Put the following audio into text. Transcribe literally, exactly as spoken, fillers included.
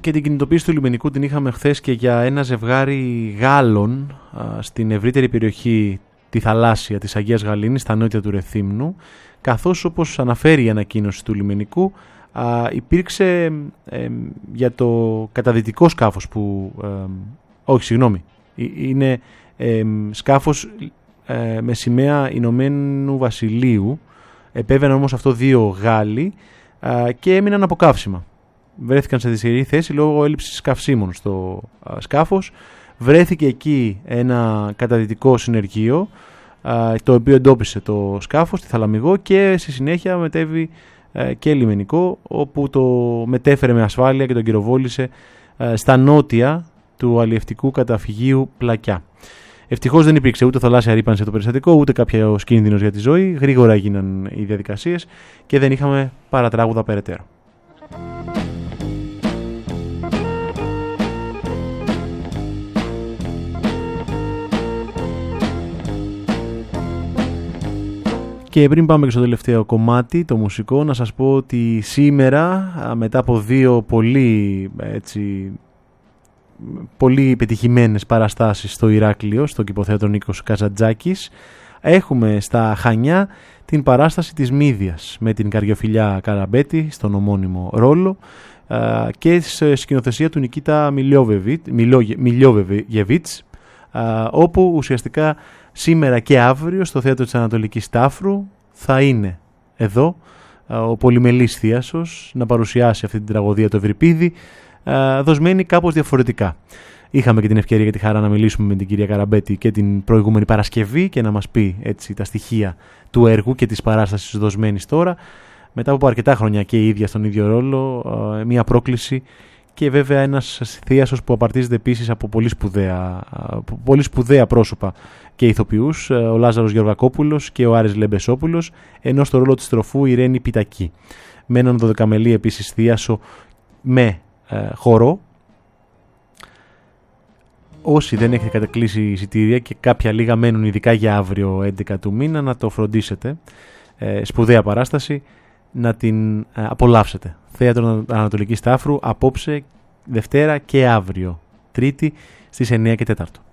και την κινητοποίηση του λιμενικού την είχαμε χθες και για ένα ζευγάρι Γάλλων α, στην ευρύτερη περιοχή τη θαλάσσια της Αγίας Γαλήνης, στα νότια του Ρεθύμνου, καθώς όπως αναφέρει η ανακοίνωση του λιμενικού, α, υπήρξε ε, για το καταδυτικό σκάφος που, ε, όχι συγγνώμη, είναι ε, σκάφος ε, με σημαία Ηνωμένου Βασιλείου, επέβαιναν όμως αυτό δύο Γάλλοι α, και έμειναν από καύσιμα. Βρέθηκαν σε δυσχερή θέση λόγω έλλειψης καυσίμων στο α, σκάφος. Βρέθηκε εκεί ένα καταδυτικό συνεργείο, α, το οποίο εντόπισε το σκάφος στη Θαλαμιγό και στη συνέχεια μετέβη α, και λιμενικό, όπου το μετέφερε με ασφάλεια και τον κυροβόλησε α, στα νότια του αλλιευτικού καταφυγίου Πλακιά. Ευτυχώς δεν υπήρξε ούτε θαλάσσια ρύπανση το περιστατικό, ούτε κάποιο κίνδυνος για τη ζωή. Γρήγορα έγιναν οι διαδικασίες και δεν είχαμε παρατράγουδα περαιτέρω. Και πριν πάμε και στο τελευταίο κομμάτι, το μουσικό, να σας πω ότι σήμερα, μετά από δύο πολύ, έτσι, πολύ πετυχημένες παραστάσεις στο Ηράκλειο, στο Κηποθέατρο Νίκος Καζαντζάκης, έχουμε στα Χανιά την παράσταση της Μύδιας με την Καριοφιλιά Καραμπέτη στον ομώνυμο ρόλο και σε σκηνοθεσία του Νικήτα Μιλιόβεβιτς, όπου ουσιαστικά σήμερα και αύριο στο Θέατρο της Ανατολικής Τάφρου θα είναι εδώ ο πολυμελής θίασος να παρουσιάσει αυτή την τραγωδία του Ευρυπίδη, δοσμένη κάπως διαφορετικά. Είχαμε και την ευκαιρία και τη χαρά να μιλήσουμε με την κυρία Καραμπέτη και την προηγούμενη Παρασκευή και να μας πει έτσι τα στοιχεία του έργου και της παράστασης δοσμένης τώρα. Μετά από αρκετά χρόνια και η ίδια στον ίδιο ρόλο, μια πρόκληση και βέβαια ένας θίασος που απαρτίζεται επίσης από πολύ σπουδαία, πολύ σπουδαία πρόσωπα και ηθοποιούς, ο Λάζαρος Γεωργακόπουλος και ο Άρης Λεμπεσόπουλος, ενώ στο ρόλο της τροφού η Ρένη Πιτακή. Με έναν δωδεκαμελή επίσης θίασο με ε, χορό. Όσοι δεν έχετε κατακλείσει εισιτήρια και κάποια λίγα μένουν ειδικά για αύριο έντεκα του μήνα, να το φροντίσετε. Ε, σπουδαία παράσταση, να την ε, απολαύσετε. Θέατρο Ανατολικής Τάφρου απόψε, Δευτέρα και αύριο, Τρίτη στις εννιά και τέσσερα.